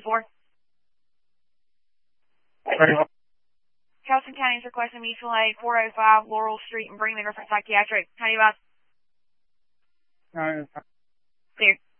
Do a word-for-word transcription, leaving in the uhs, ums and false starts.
Four. Very well. Charleston County is requesting mutual aid, four oh five Laurel Street, and bring the for psychiatric. How do you advise? Uh, Clear.